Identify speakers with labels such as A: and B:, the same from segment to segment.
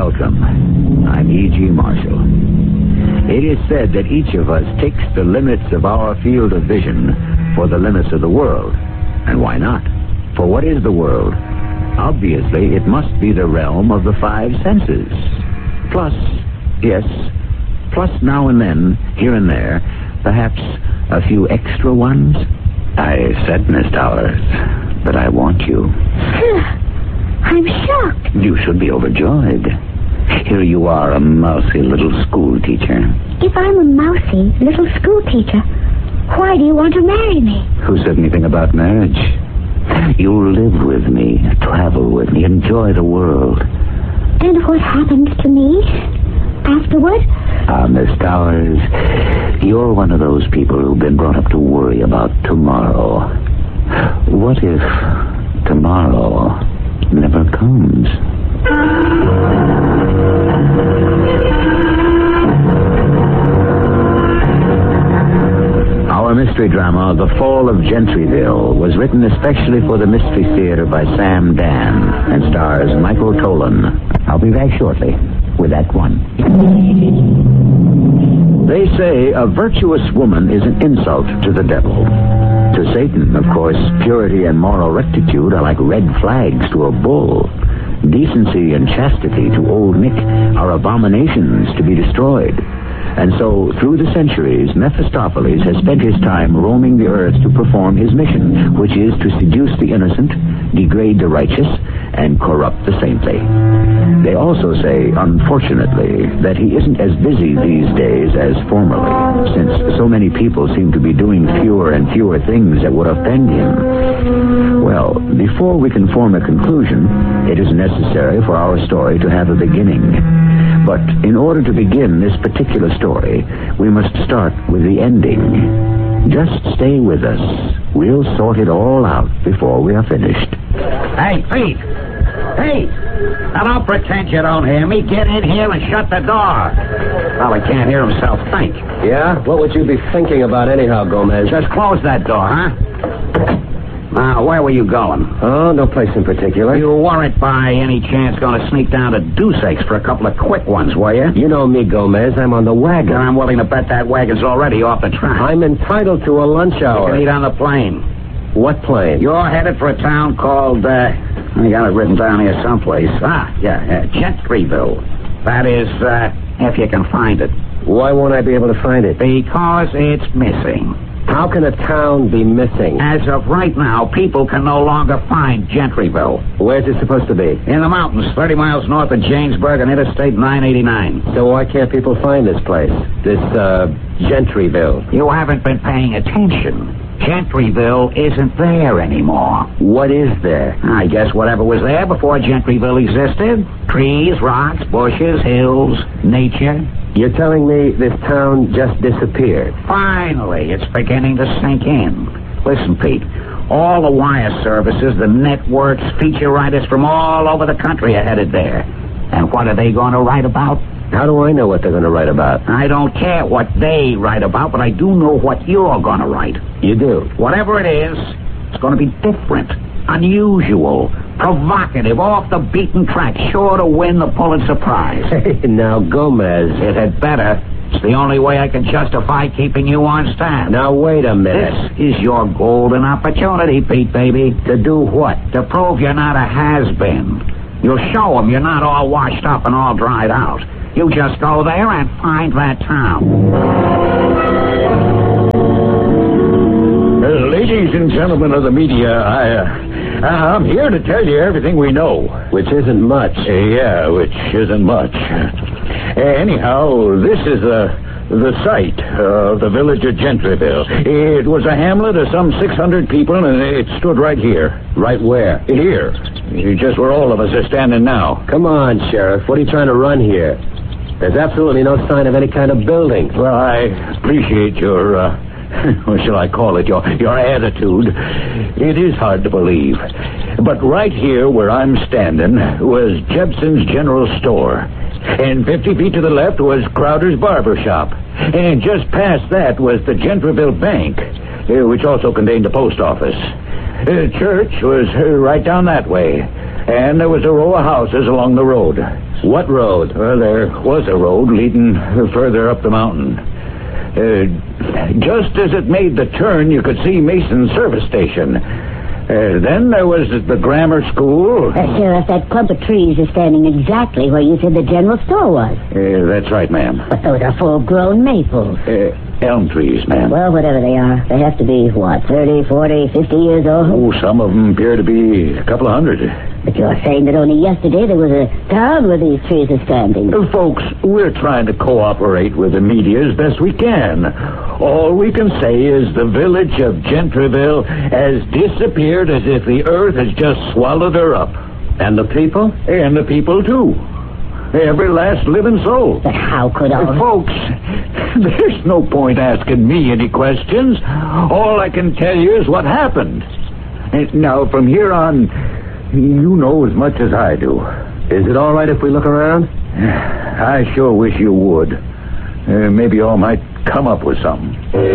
A: Welcome. I'm E.G. Marshall. It is said that each of us takes the limits of our field of vision for the limits of the world. And why not? For what is the world? Obviously, it must be the realm of the five senses. Plus now and then, here and there, perhaps a few extra ones. I said, Miss Towers, that I want you.
B: I'm shocked.
A: You should be overjoyed. Here you are, a mousy little school teacher.
B: If I'm a mousy little school teacher, why do you want to marry me?
A: Who said anything about marriage? You'll live with me, travel with me, enjoy the world.
B: And what happens to me afterward?
A: Miss Towers, you're one of those people who've been brought up to worry about tomorrow. What if tomorrow never comes? Our mystery drama, The Fall of Gentryville, was written especially for the Mystery Theater by Sam Dan and stars Michael Tolan. I'll be back shortly with Act One. They say a virtuous woman is an insult to the devil. To Satan, of course, purity and moral rectitude are like red flags to a bull. Decency and chastity to Old Nick are abominations to be destroyed. And so, through the centuries, Mephistopheles has spent his time roaming the earth to perform his mission, which is to seduce the innocent, degrade the righteous, and corrupt the saintly. They also say, unfortunately, that he isn't as busy these days as formerly, since so many people seem to be doing fewer and fewer things that would offend him. Well, before we can form a conclusion, it is necessary for our story to have a beginning. But in order to begin this particular story, we must start with the ending. Just stay with us. We'll sort it all out before we are finished.
C: Hey, Pete! Pete! Now don't pretend you don't hear me. Get in here and shut the door. Well, he can't hear himself think.
D: Yeah? What would you be thinking about anyhow, Gomez?
C: Just close that door, huh? Now, where were you going?
D: Oh, no place in particular.
C: You weren't by any chance going to sneak down to Deuce Aches for a couple of quick ones, were you?
D: You know me, Gomez. I'm on the wagon.
C: And I'm willing to bet that wagon's already off the track.
D: I'm entitled to a lunch hour.
C: You can eat on the plane.
D: What plane?
C: You're headed for a town called, I got it written down here someplace. Gentryville. That is, if you can find it.
D: Why won't I be able to find it?
C: Because it's missing.
D: How can a town be missing?
C: As of right now, people can no longer find Gentryville.
D: Where's it supposed to be?
C: In the mountains, 30 miles north of Jamesburg on Interstate 989.
D: So why can't people find this place? This, Gentryville?
C: You haven't been paying attention. Gentryville isn't there anymore.
D: What is there?
C: I guess whatever was there before Gentryville existed. Trees, rocks, bushes, hills, nature.
D: You're telling me this town just disappeared?
C: Finally, it's beginning to sink in. Listen, Pete, all the wire services, the networks, feature writers from all over the country are headed there. And what are they going to write about?
D: How do I know what they're going to write about?
C: I don't care what they write about, but I do know what you're going to write.
D: You do?
C: Whatever it is, it's going to be different, unusual, provocative, off the beaten track, sure to win the Pulitzer Prize.
D: Hey, now, Gomez.
C: It had better. It's the only way I can justify keeping you on staff.
D: Now, wait a minute.
C: This is your golden opportunity, Pete, baby.
D: To do what?
C: To prove you're not a has-been. You'll show them you're not all washed up and all dried out. You just go there and find that town.
E: Ladies and gentlemen of the media, I'm here to tell you everything we know.
D: Which isn't much.
E: Yeah, which isn't much. Anyhow, this is the site of the village of Gentryville. It was a hamlet of some 600 people, and it stood right here.
D: Right where?
E: Here. Just where all of us are standing now.
D: Come on, Sheriff. What are you trying to run here? There's absolutely no sign of any kind of building.
E: Well, I appreciate your, what shall I call it, your attitude. It is hard to believe. But right here where I'm standing was Jebson's General Store. And 50 feet to the left was Crowder's Barber Shop. And just past that was the Gentryville Bank, which also contained the post office. Church was right down that way. and there was a row of houses along the road.
D: What road?
E: Well, there was a road leading further up the mountain. Just as it made the turn, you could see Mason's service station. Then there was the grammar school.
B: Sheriff, that clump of trees is standing exactly where you said the general store was.
E: That's right, ma'am.
B: But those are full-grown maples.
E: Elm trees, ma'am.
B: Well, whatever they are, they have to be, 30, 40, 50 years old?
E: Oh, some of them appear to be a couple of hundred.
B: But you're saying that only yesterday there was a town where these trees are standing.
E: Folks, we're trying to cooperate with the media as best we can. All we can say is the village of Gentryville has disappeared as if the earth has just swallowed her up.
D: And the people?
E: And the people, too. Every last living soul.
B: But how could
E: Folks, there's no point asking me any questions. All I can tell you is what happened. Now, from here on, you know as much as I do.
D: Is it all right if we look around?
E: I sure wish you would. Maybe y'all might come up with something.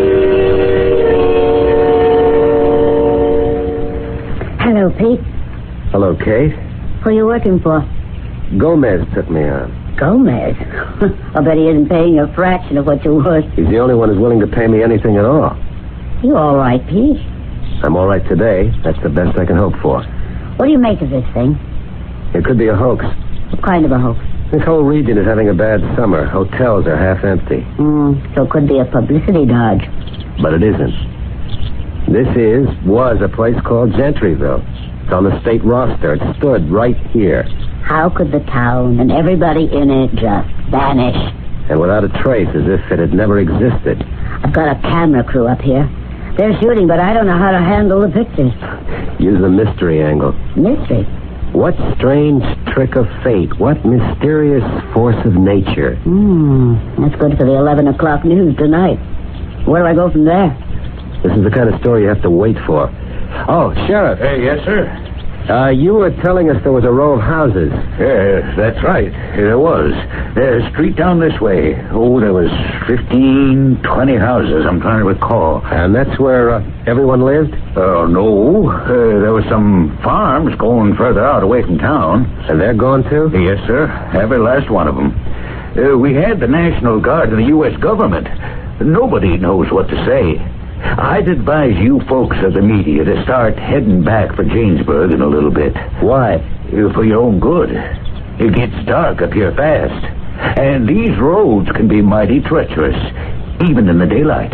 B: Hello, Pete.
D: Hello, Kate.
B: Who are you working for?
D: Gomez took me on.
B: Gomez? I bet he isn't paying a fraction of what you're worth.
D: He's the only one who's willing to pay me anything at all.
B: You all right, Pete?
D: I'm all right today. That's the best I can hope for.
B: What do you make of this thing?
D: It could be a hoax.
B: What kind of a hoax?
D: This whole region is having a bad summer. Hotels are half empty.
B: So it could be a publicity dodge.
D: But it isn't. This was a place called Gentryville. It's on the state roster. It stood right here.
B: How could the town and everybody in it just vanish?
D: And without a trace, as if it had never existed.
B: I've got a camera crew up here. They're shooting, but I don't know how to handle the pictures.
D: Use the mystery angle.
B: Mystery?
D: What strange trick of fate? What mysterious force of nature?
B: That's good for the 11 o'clock news tonight. Where do I go from there?
D: This is the kind of story you have to wait for. Oh, Sheriff.
E: Yes, sir.
D: You were telling us there was a row of houses.
E: That's right. There was. There's a street down this way. Oh, there was 15, 20 houses, I'm trying to recall.
D: And that's where everyone lived?
E: No. There were some farms going further out away from town.
D: And they're gone, too?
E: Yes, sir. Every last one of them. We had the National Guard and the U.S. government. Nobody knows what to say. I'd advise you folks of the media to start heading back for Jamesburg in a little bit.
D: Why?
E: For your own good. It gets dark up here fast. And these roads can be mighty treacherous, even in the daylight.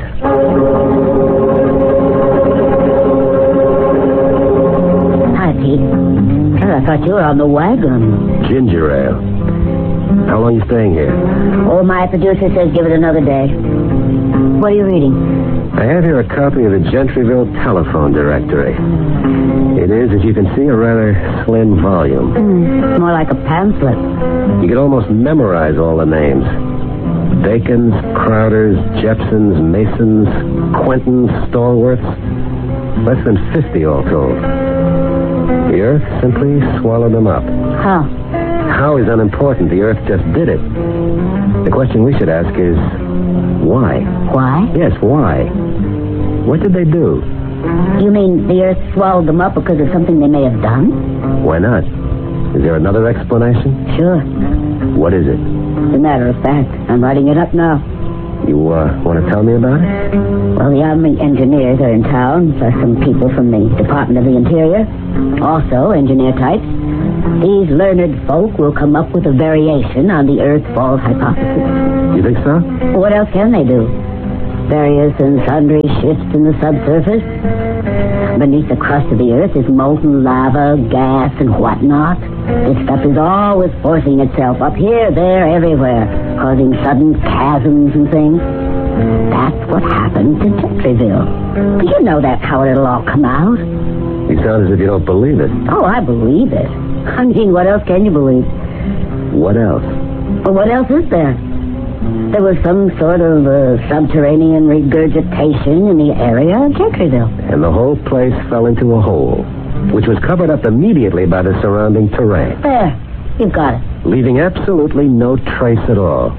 B: Hi, Pete. I thought you were on the wagon.
D: Ginger ale. How long are you staying here?
B: Oh, my producer says give it another day. What are you reading?
D: I have here a copy of the Gentryville telephone directory. It is, as you can see, a rather slim volume.
B: It's more like a pamphlet.
D: You could almost memorize all the names. Bacons, Crowders, Jepsons, Masons, Quentons, Stallworths. Less than 50 all told. The earth simply swallowed them up.
B: How?
D: How is unimportant. The earth just did it. The question we should ask is, why?
B: Why?
D: Yes, why? What did they do?
B: You mean the earth swallowed them up because of something they may have done?
D: Why not? Is there another explanation?
B: Sure.
D: What is it?
B: As a matter of fact, I'm writing it up now.
D: You want to tell me about it?
B: Well, the Army engineers are in town, plus some people from the Department of the Interior. Also, engineer types. These learned folk will come up with a variation on the Earth falls hypothesis.
D: You think so?
B: What else can they do? Various and sundry shifts in the subsurface. Beneath the crust of the Earth is molten lava, gas, and whatnot. This stuff is always forcing itself up here, there, everywhere, causing sudden chasms and things. That's what happened to Gentryville. You know that's how it'll all come out.
D: You sound as if you don't believe it.
B: Oh, I believe it. I mean, what else can you believe?
D: What else?
B: Well, what else is there? There was some sort of subterranean regurgitation in the area of Gentryville.
D: And the whole place fell into a hole, which was covered up immediately by the surrounding terrain.
B: There, you've got it.
D: Leaving absolutely no trace at all.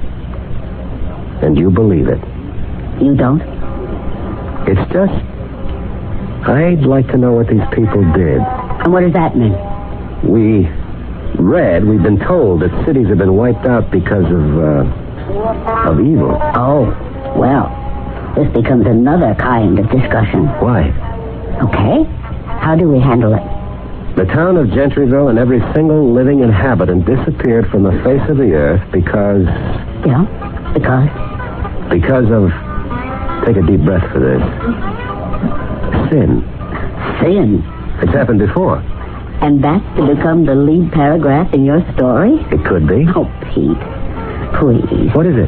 D: And you believe it.
B: You don't?
D: It's just... I'd like to know what these people did.
B: And what does that mean?
D: We've been told that cities have been wiped out because of evil.
B: Oh, well, this becomes another kind of discussion.
D: Why?
B: Okay, how do we handle it?
D: The town of Gentryville and every single living inhabitant disappeared from the face of the earth because...
B: Yeah, because?
D: Because of... Take a deep breath for this. Sin.
B: Sin?
D: It's happened before.
B: And that's to become the lead paragraph in your story?
D: It could be.
B: Oh, Pete, please.
D: What is it?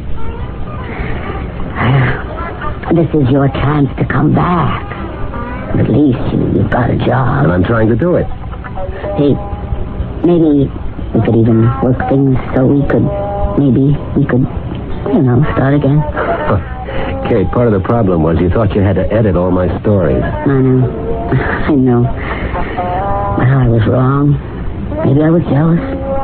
B: This is your chance to come back. At least you've got a job.
D: And I'm trying to do it.
B: Pete, maybe we could even work things so we could start again.
D: Kate, part of the problem was you thought you had to edit all my stories.
B: I know. Well, I was wrong. Maybe I was jealous.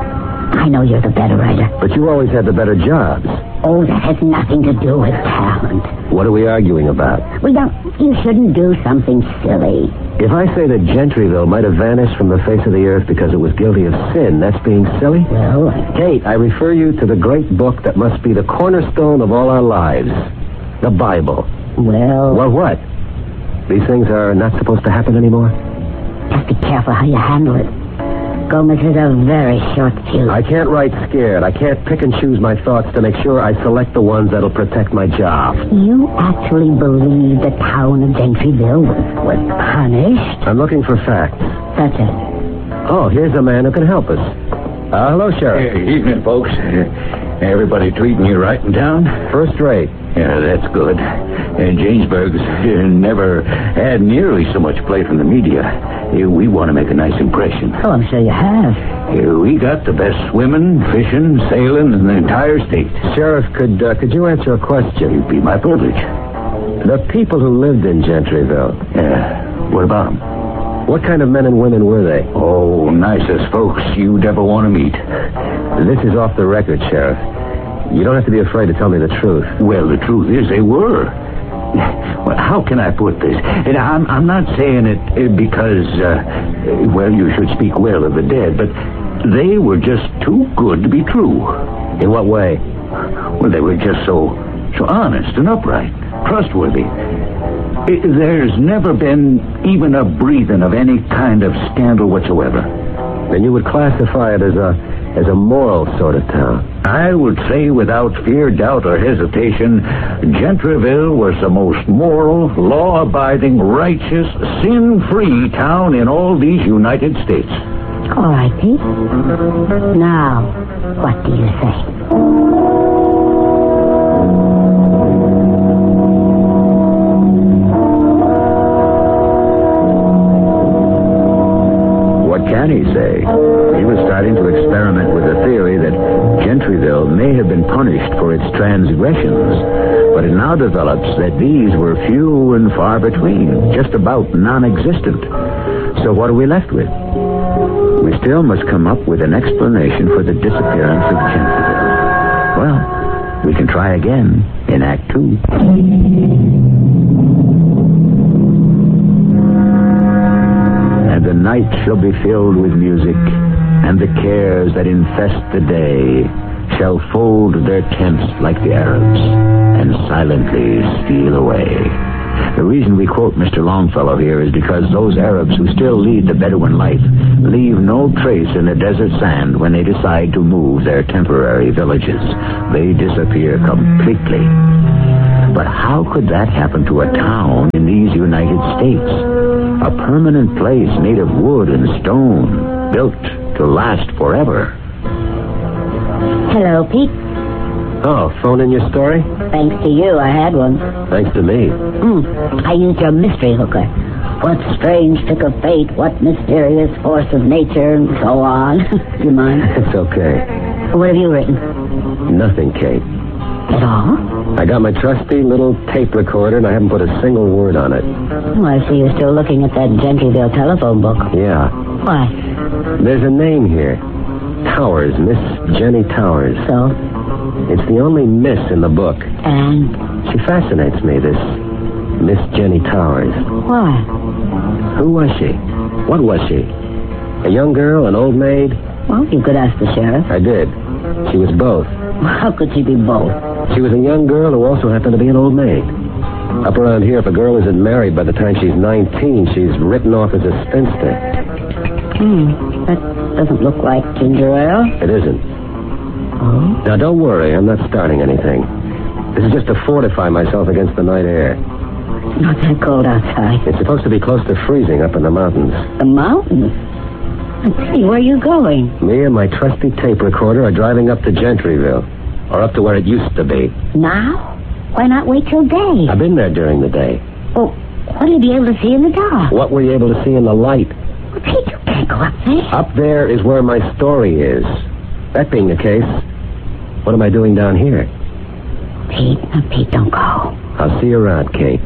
B: I know you're the better writer.
D: But you always had the better jobs.
B: Oh, that has nothing to do with talent.
D: What are we arguing about?
B: You shouldn't do something silly.
D: If I say that Gentryville might have vanished from the face of the earth because it was guilty of sin, that's being silly?
B: Well,
D: Kate, I refer you to the great book that must be the cornerstone of all our lives. The Bible.
B: Well,
D: what? These things are not supposed to happen anymore?
B: Just be careful how you handle it. Gomez has a very short fuse.
D: I can't write scared. I can't pick and choose my thoughts to make sure I select the ones that'll protect my job.
B: You actually believe the town of Gentryville was punished?
D: I'm looking for facts.
B: That's it.
D: Oh, here's a man who can help us. Hello, Sheriff.
E: Hey, evening, folks. Everybody treating you right in town?
D: First rate.
E: Yeah, that's good. And Jamesburg's never had nearly so much play from the media. We want to make a nice impression.
B: Oh, I'm sure you have.
E: We got the best swimming, fishing, sailing in the entire state.
D: Sheriff, could you answer a question?
E: It'd be my privilege.
D: The people who lived in Gentryville.
E: Yeah, what about them?
D: What kind of men and women were they?
E: Oh, nicest folks you'd ever want to meet.
D: This is off the record, Sheriff. You don't have to be afraid to tell me the truth.
E: Well, the truth is they were. Well, how can I put this? And I'm not saying it because, you should speak well of the dead, but they were just too good to be true.
D: In what way?
E: Well, they were just so honest and upright, trustworthy. There's never been even a breathing of any kind of scandal whatsoever.
D: Then you would classify it as a moral sort of town.
E: I would say without fear, doubt, or hesitation, Gentryville was the most moral, law-abiding, righteous, sin-free town in all these United States.
B: All right, Pete. Now, what do you say?
A: Can he say? He was starting to experiment with the theory that Gentryville may have been punished for its transgressions, but it now develops that these were few and far between, just about non-existent. So what are we left with? We still must come up with an explanation for the disappearance of Gentryville. Well, we can try again in Act 2. The night shall be filled with music, and the cares that infest the day shall fold their tents like the Arabs, and silently steal away. The reason we quote Mr. Longfellow here is because those Arabs who still lead the Bedouin life leave no trace in the desert sand when they decide to move their temporary villages. They disappear completely. But how could that happen to a town in these United States? A permanent place made of wood and stone, built to last forever.
B: Hello, Pete.
D: Oh, phone in your story?
B: Thanks to you, I had one.
D: Thanks to me.
B: I used your mystery hooker. What strange trick of fate, what mysterious force of nature, and so on. Do you mind?
D: It's okay.
B: What have you written?
D: Nothing, Kate.
B: At all?
D: I got my trusty little tape recorder, and I haven't put a single word on it.
B: Oh, I see you're still looking at that Gentryville telephone book.
D: Yeah.
B: Why?
D: There's a name here. Towers, Miss Jenny Towers.
B: So?
D: It's the only miss in the book.
B: And?
D: She fascinates me, this Miss Jenny Towers.
B: Why?
D: Who was she? What was she? A young girl, an old maid?
B: Well, you could ask the sheriff.
D: I did. She was both.
B: How could she be both?
D: She was a young girl who also happened to be an old maid. Up around here, if a girl isn't married by the time she's 19, she's written off as a spinster.
B: That doesn't look like ginger ale.
D: It isn't.
B: Oh?
D: Now, don't worry. I'm not starting anything. This is just to fortify myself against the night air.
B: It's not that cold outside.
D: It's supposed to be close to freezing up in the mountains.
B: The mountains? Let's see, where are you going?
D: Me and my trusty tape recorder are driving up to Gentryville. Or up to where it used to be.
B: Now? Why not wait till day?
D: I've been there during the day.
B: Well, what will you be able to see in the dark?
D: What were you able to see in the light?
B: Well, Pete, you can't go up there.
D: Up there is where my story is. That being the case, what am I doing down here?
B: Pete, don't go.
D: I'll see you around, Kate.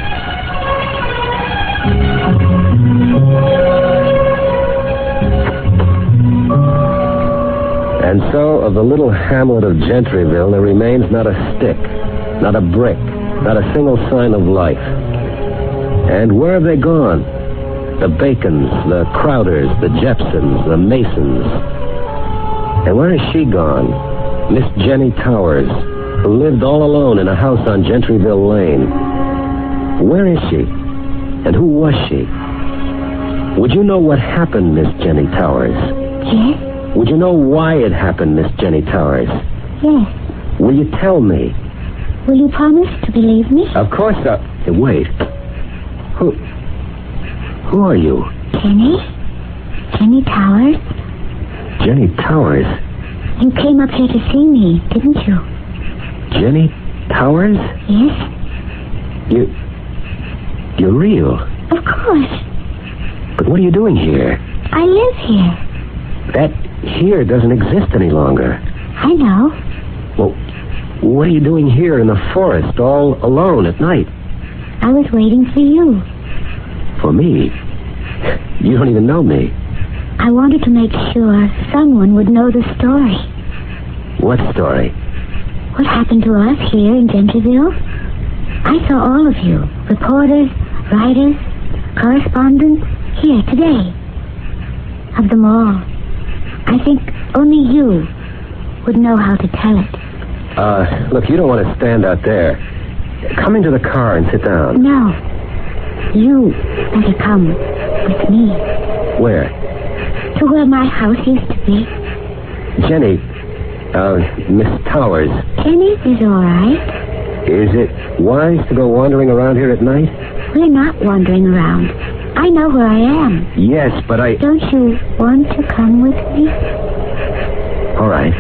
D: And so, of the little hamlet of Gentryville, there remains not a stick, not a brick, not a single sign of life. And where have they gone? The Bacons, the Crowders, the Jepsons, the Masons. And where has she gone? Miss Jenny Towers, who lived all alone in a house on Gentryville Lane. Where is she? And who was she? Would you know what happened, Miss Jenny Towers?
B: Yes?
D: Would you know why it happened, Miss Jenny Towers?
B: Yes.
D: Will you tell me?
B: Will you promise to believe me?
D: Of course I... Hey, wait. Who are you?
B: Jenny? Jenny Towers?
D: Jenny Towers?
B: You came up here to see me, didn't you?
D: Jenny Towers?
B: Yes?
D: You're real.
B: Of course.
D: But what are you doing here?
B: I live here.
D: That here doesn't exist any longer.
B: I know.
D: Well, what are you doing here in the forest, all alone at night?
B: I was waiting for you.
D: For me? You don't even know me.
B: I wanted to make sure someone would know the story.
D: What story?
B: What happened to us here in Gentryville? I saw all of you, reporters, writers, correspondents, here today. Of them all, I think only you would know how to tell it.
D: Look, you don't want to stand out there. Come into the car and sit down.
B: No. You better come with me.
D: Where?
B: To where my house used to be.
D: Jenny, Miss Towers.
B: Jenny is all right.
D: Is it wise to go wandering around here at night?
B: We're not wandering around. I know where I am.
D: Yes, but I...
B: Don't you want to come with me?
D: All right.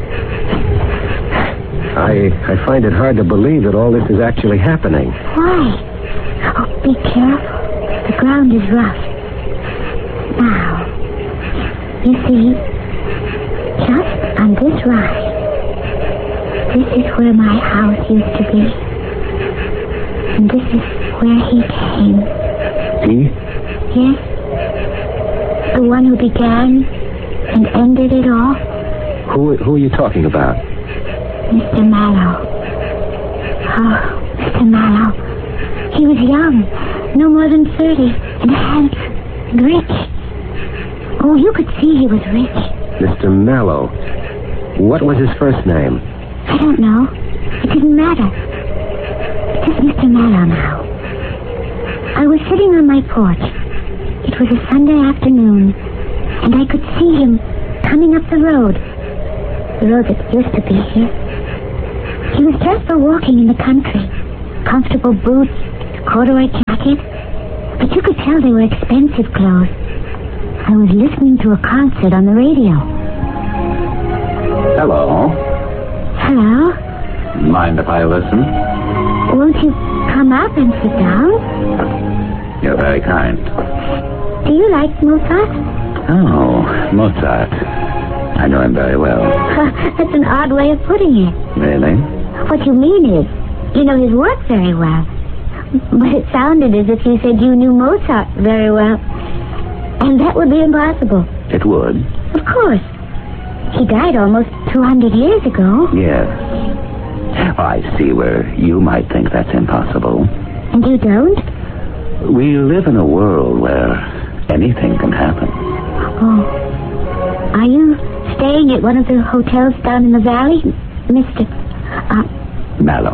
D: I find it hard to believe that all this is actually happening.
B: Why? Oh, be careful. The ground is rough. Now, you see, just on this rise, this is where my house used to be. And this is where he came.
D: He?
B: Yes. The one who began and ended it all.
D: Who are you talking about?
B: Mr. Mallow. Oh, Mr. Mallow. He was young, no more than 30, and handsome and rich. Oh, you could see he was rich.
D: Mr. Mallow. What was his first name?
B: I don't know. It didn't matter. Just Mr. Mallow now. I was sitting on my porch. It was a Sunday afternoon, and I could see him coming up the road that used to be here. He was dressed for walking in the country. Comfortable boots, corduroy jacket. But you could tell they were expensive clothes. I was listening to a concert on the radio.
E: Hello.
B: Hello?
E: Mind if I listen?
B: Won't you come up and sit down?
E: You're very kind.
B: Do you like Mozart?
E: Oh, Mozart. I know him very well.
B: That's an odd way of putting it.
E: Really?
B: What you mean is, you know his work very well. But it sounded as if you said you knew Mozart very well. And that would be impossible.
E: It would?
B: Of course. He died almost 200 years ago.
E: Yes. Oh, I see where you might think that's impossible.
B: And you don't?
E: We live in a world where anything can happen.
B: Oh. Are you staying at one of the hotels down in the valley, Mr.
A: Mallow.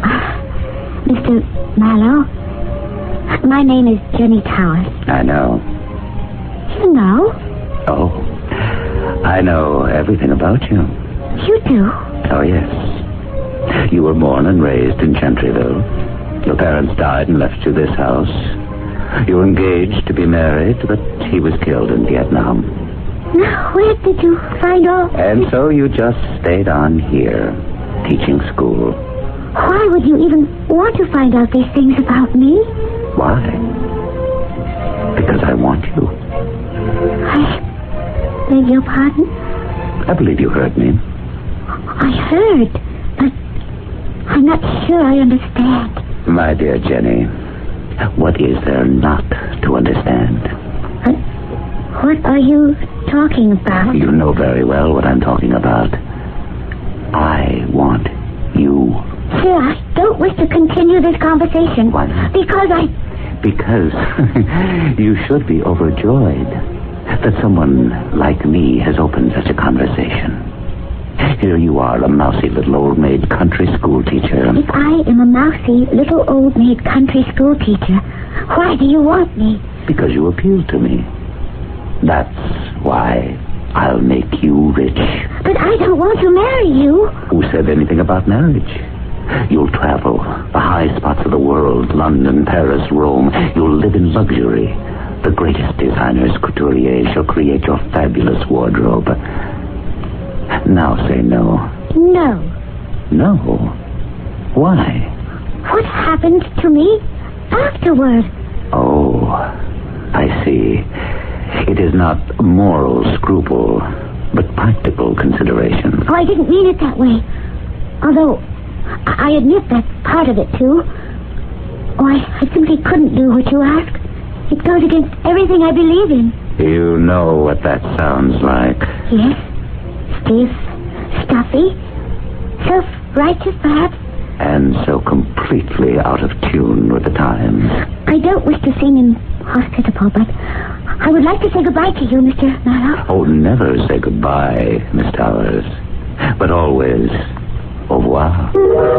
B: Mr. Mallow? My name is Jenny Towers.
A: I know.
B: You know?
A: Oh. I know everything about you.
B: You do?
A: Oh, yes. You were born and raised in Gentryville. Your parents died and left you this house. You were engaged to be married, but he was killed in Vietnam.
B: Now, where did you find all...
A: And so you just stayed on here, teaching school.
B: Why would you even want to find out these things about me?
A: Why? Because I want you.
B: I beg your pardon?
A: I believe you heard me.
B: I heard, but I'm not sure I understand.
A: My dear Jenny, what is there not to understand?
B: What are you talking about?
A: You know very well what I'm talking about. I want you.
B: Sir, I don't wish to continue this conversation.
A: Why not?
B: Because
A: you should be overjoyed that someone like me has opened such a conversation. Here you are, a mousy little old-maid country school teacher.
B: If I am a mousy little old-maid country school teacher, why do you want me?
A: Because you appeal to me. That's why I'll make you rich.
B: But I don't want to marry you.
A: Who said anything about marriage? You'll travel the high spots of the world, London, Paris, Rome. You'll live in luxury. The greatest designers, couturiers, shall create your fabulous wardrobe. Now say no.
B: No.
A: No? Why?
B: What happened to me afterward?
A: Oh, I see. It is not moral scruple, but practical consideration.
B: Oh, I didn't mean it that way. Although, I admit that's part of it, too. Oh, I simply couldn't do what you ask. It goes against everything I believe in.
A: You know what that sounds like.
B: Yes. Stiff, stuffy, self-righteous, perhaps.
A: And so completely out of tune with the times.
B: I don't wish to seem inhospitable, but I would like to say goodbye to you, Mr. Mallow.
A: Oh, never say goodbye, Miss Towers. But always, au revoir.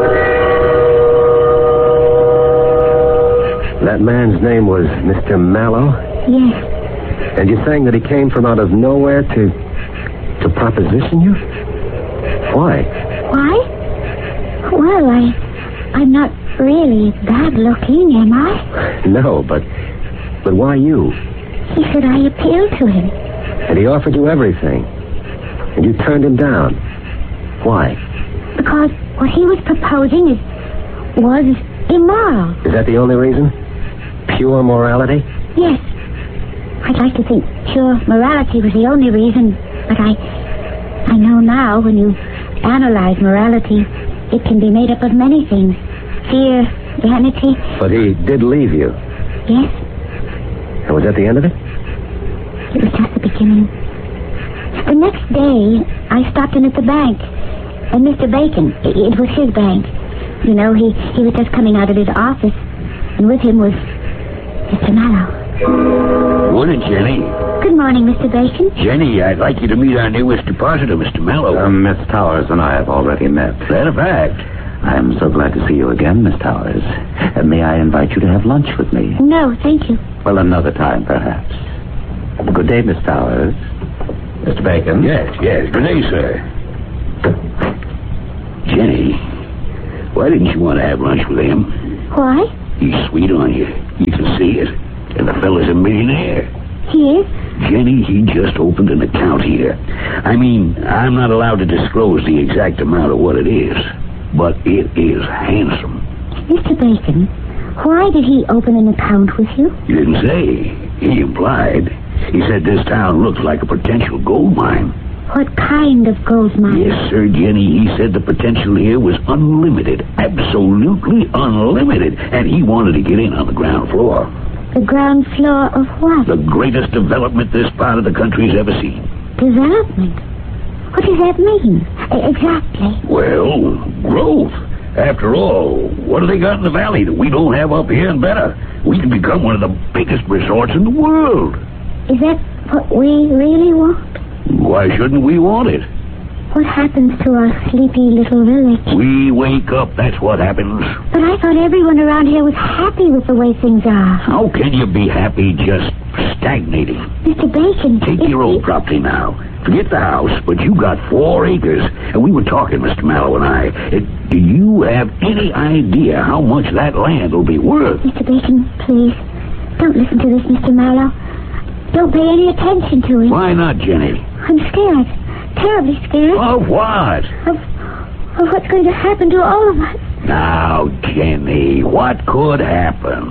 D: That man's name was Mr. Mallow?
B: Yes.
D: And you're saying that he came from out of nowhere to proposition you? Why?
B: Why? Well, I'm not really bad looking, am I?
D: No, but why you?
B: He said I appealed to him.
D: And he offered you everything. And you turned him down. Why?
B: Because what he was proposing was immoral.
D: Is that the only reason? Pure morality?
B: Yes. I'd like to think pure morality was the only reason, but I know now when you analyze morality, it can be made up of many things. Fear, vanity.
D: But he did leave you.
B: Yes.
D: And was that the end of it?
B: It was just the beginning. The next day, I stopped in at the bank. And Mr. Bacon, it was his bank. You know, he was just coming out of his office. And with him was Mr. Mallow.
E: Morning, Jenny.
B: Good morning, Mr. Bacon.
E: Jenny, I'd like you to meet our newest depositor, Mr. Mallow.
A: Miss Towers and I have already met.
E: That a fact.
A: I am so glad to see you again, Miss Towers. May I invite you to have lunch with me?
B: No, thank you.
A: Well, another time, perhaps. Good day, Miss Towers. Mr. Bacon?
E: Yes. Good day, sir. Jenny, why didn't you want to have lunch with him?
B: Why?
E: He's sweet on you. You can see it. And the fella's a millionaire.
B: He is?
E: Jenny, he just opened an account here. I mean, I'm not allowed to disclose the exact amount of what it is, but it is handsome.
B: Mr. Bacon, why did he open an account with you?
E: He didn't say. He implied. He said this town looks like a potential gold mine.
B: What kind of gold mine?
E: Yes, sir, Jenny. He said the potential here was unlimited. Absolutely unlimited. And he wanted to get in on the ground floor.
B: The ground floor of what?
E: The greatest development this part of the country's ever seen.
B: Development? What does that mean? Exactly.
E: Well, growth. After all, what do they got in the valley that we don't have up here and better? We can become one of the biggest resorts in the world.
B: Is that what we really want?
E: Why shouldn't we want it?
B: What happens to our sleepy little village?
E: We wake up, that's what happens.
B: But I thought everyone around here was happy with the way things are.
E: How can you be happy just stagnating?
B: Mr. Bacon...
E: Take your own property now. Forget the house, but you got 4 acres. And we were talking, Mr. Mallow and I. Do you have any idea how much that land will be worth?
B: Mr. Bacon, please, don't listen to this, Mr. Mallow. Don't pay any attention to it.
E: Why not, Jenny?
B: I'm scared. Terribly scared.
E: Of what?
B: Of what's going to happen to all of us.
E: Now, Jenny, what could happen?